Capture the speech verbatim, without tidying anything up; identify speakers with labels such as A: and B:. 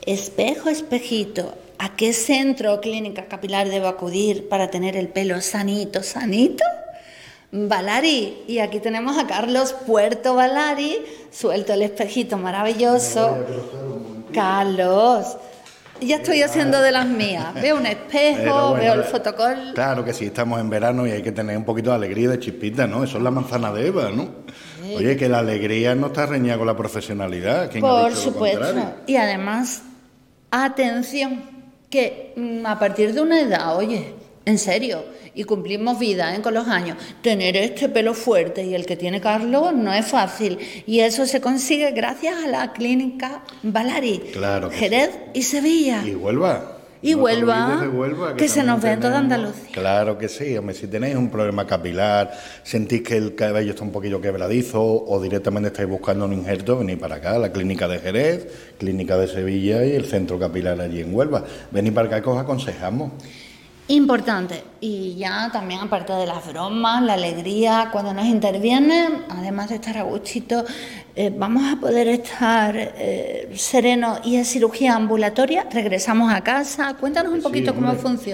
A: Espejo, espejito, ¿a qué centro o clínica capilar debo acudir para tener el pelo sanito, sanito? Balari, y aquí tenemos a Carlos Puerto Balari, suelto el espejito maravilloso. Carlos, ya estoy haciendo de las mías. Veo un espejo, bueno, veo el fotocol.
B: Claro que sí, estamos en verano y hay que tener un poquito de alegría y de chispita, ¿no? Eso es la manzana de Eva, ¿no? Sí. Oye, que la alegría no está reñida con la profesionalidad. ¿Quién
A: Por
B: ha dicho
A: supuesto.
B: Lo contrario?
A: Y además, atención, que a partir de una edad, oye, en serio, y cumplimos vida ¿eh? con los años, tener este pelo fuerte y el que tiene Carlos no es fácil. Y eso se consigue gracias a la clínica Balari,
B: claro que
A: Jerez
B: sí.
A: y Sevilla.
B: Y Huelva.
A: Y
B: no
A: Huelva,
B: de Huelva, que,
A: que se nos ve en toda
B: tenemos...
A: Andalucía.
B: Claro que sí, hombre, si tenéis un problema capilar, sentís que el cabello está un poquillo quebradizo o directamente estáis buscando un injerto, venid para acá, la clínica de Jerez, clínica de Sevilla y el centro capilar allí en Huelva. Venid para acá que os aconsejamos.
A: Importante, y ya también aparte de las bromas, la alegría, cuando nos intervienen, además de estar a gustito, eh, vamos a poder estar eh, serenos y en cirugía ambulatoria, regresamos a casa. Cuéntanos un
B: Sí,
A: poquito
B: hombre.
A: cómo funciona.